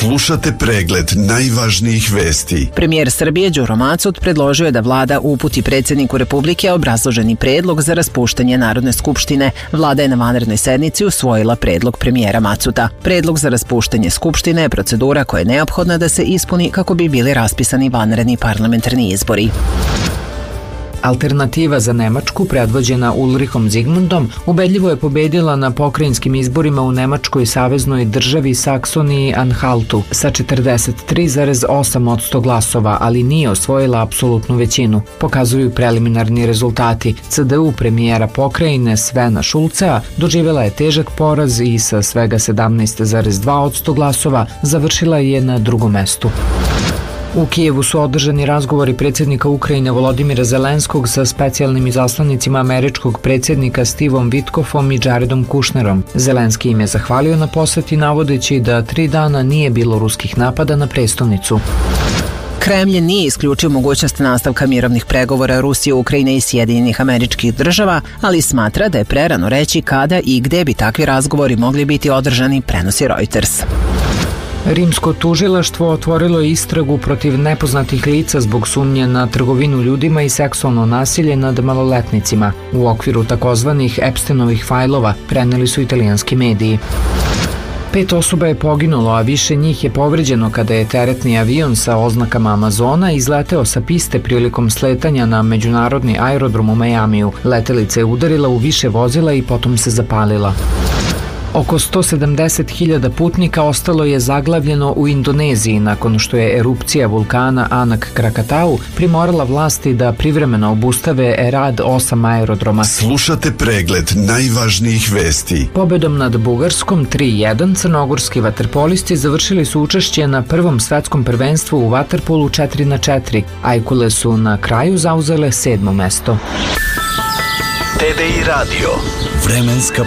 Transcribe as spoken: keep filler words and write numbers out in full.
Slušate pregled najvažnijih vesti. Premijer Srbije Đuro Macut predložio je da vlada uputi predsjedniku Republike obrazloženi predlog za raspuštanje Narodne skupštine. Vlada je na vanrednoj sednici usvojila predlog premijera Macuta. Predlog za raspuštanje skupštine je procedura koja je neophodna da se ispuni kako bi bili raspisani vanredni parlamentarni izbori. Alternativa za Nemačku, predvođena Ulrichom Zigmundom, ubedljivo je pobedila na pokrajinskim izborima u Nemačkoj saveznoj državi Saksoniji-Anhaltu sa četrdeset tri zarez osam posto glasova, ali nije osvojila apsolutnu većinu. Pokazuju preliminarni rezultati. C D U premijera pokrajine Svena Šulcea doživjela je težak poraz i sa svega sedamnaest zarez dva posto glasova završila je na drugom mestu. U Kijevu su održani razgovori predsjednika Ukrajine Volodimira Zelenskog sa specijalnim izaslanicima američkog predsjednika Stevom Witkofom i Jaredom Kushnerom. Zelenski im je zahvalio na posjeti navodeći da tri dana nije bilo ruskih napada na prestonicu. Kremlj nije isključio mogućnost nastavka mirovnih pregovora Rusije, Ukrajine i Sjedinjenih Američkih Država, ali smatra da je prerano reći kada i gde bi takvi razgovori mogli biti održani, prenosi Reuters. Rimsko tužilaštvo otvorilo je istragu protiv nepoznatih lica zbog sumnje na trgovinu ljudima i seksualno nasilje nad maloletnicima. U okviru takozvanih Epsteinovih fajlova, preneli su italijanski mediji. Pet osoba je poginulo, a više njih je povređeno kada je teretni avion sa oznakama Amazona izleteo sa piste prilikom sletanja na međunarodni aerodrom u Majamiju. Letelica je udarila u više vozila i potom se zapalila. Oko sto sedamdeset hiljada putnika ostalo je zaglavljeno u Indoneziji nakon što je erupcija vulkana Anak Krakatau primorala vlasti da privremeno obustave rad osam aerodroma. Slušate pregled najvažnijih vesti. Pobedom nad Bugarskom tri jedan crnogorski vaterpolisti završili su učešće na prvom svetskom prvenstvu u vaterpolu četiri na četiri. Ajkule su na kraju zauzele sedmo mesto. T V I radio. Vremenska